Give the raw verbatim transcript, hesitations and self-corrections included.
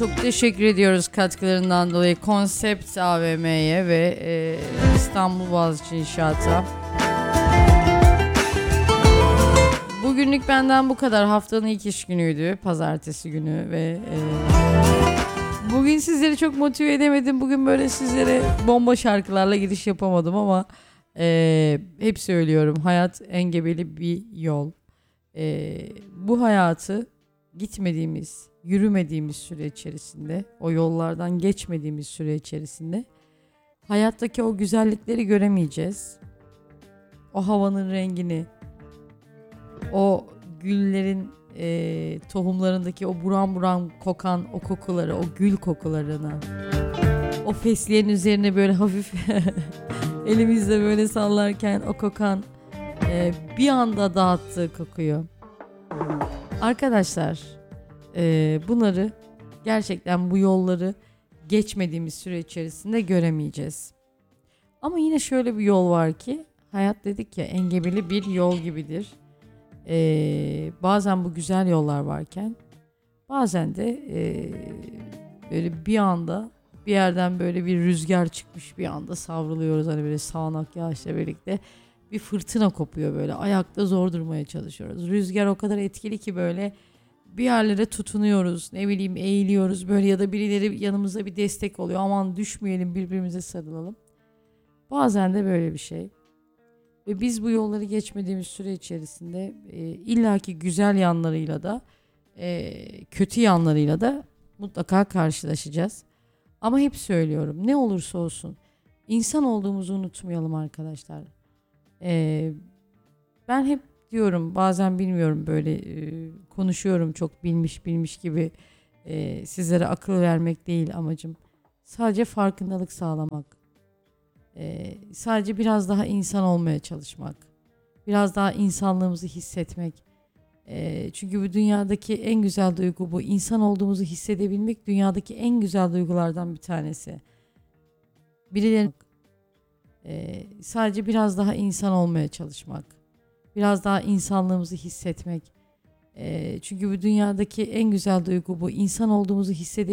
çok teşekkür ediyoruz katkılarından dolayı Konsept A V M'ye ve e, İstanbul Boğaziçi İnşaat'a. Bugünlük benden bu kadar. Haftanın ilk iş günüydü. Pazartesi günü ve e, bugün sizleri çok motive edemedim. Bugün böyle sizlere bomba şarkılarla giriş yapamadım ama e, hep söylüyorum. Hayat engebeli bir yol. E, bu hayatı gitmediğimiz, yürümediğimiz süre içerisinde, o yollardan geçmediğimiz süre içerisinde hayattaki o güzellikleri göremeyeceğiz. O havanın rengini, o güllerin e, tohumlarındaki o buram buram kokan o kokuları, o gül kokularını, o fesleğen üzerine böyle hafif elimizle böyle sallarken o kokan e, bir anda dağıttığı kokuyu. Arkadaşlar e, bunları gerçekten bu yolları geçmediğimiz süre içerisinde göremeyeceğiz. Ama yine şöyle bir yol var ki hayat dedik ya engebeli bir yol gibidir. Ee, bazen bu güzel yollar varken bazen de e, böyle bir anda bir yerden böyle bir rüzgar çıkmış, bir anda savruluyoruz hani böyle sağanak yağışla birlikte bir fırtına kopuyor, böyle ayakta zor durmaya çalışıyoruz. Rüzgar o kadar etkili ki böyle bir yerlere tutunuyoruz, ne bileyim eğiliyoruz böyle ya da birileri yanımızda bir destek oluyor, aman düşmeyelim, birbirimize sarılalım. Bazen de böyle bir şey. Ve biz bu yolları geçmediğimiz süre içerisinde e, illaki güzel yanlarıyla da e, kötü yanlarıyla da mutlaka karşılaşacağız. Ama hep söylüyorum, ne olursa olsun insan olduğumuzu unutmayalım arkadaşlar. E, ben hep diyorum, bazen bilmiyorum böyle e, konuşuyorum çok bilmiş bilmiş gibi, e, sizlere akıl vermek değil amacım. Sadece farkındalık sağlamak. Ee, sadece biraz daha insan olmaya çalışmak, biraz daha insanlığımızı hissetmek. Ee, çünkü bu dünyadaki en güzel duygu bu. İnsan olduğumuzu hissedebilmek dünyadaki en güzel duygulardan bir tanesi. Birilerinin ee, sadece biraz daha insan olmaya çalışmak, biraz daha insanlığımızı hissetmek. Ee, çünkü bu dünyadaki en güzel duygu bu. İnsan olduğumuzu hissedebilmek.